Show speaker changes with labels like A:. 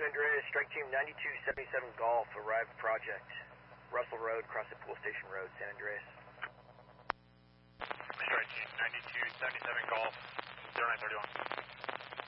A: Andreas, strike team 9277 Golf, arrived project. Russell Road, cross at Pool Station Road, San Andreas.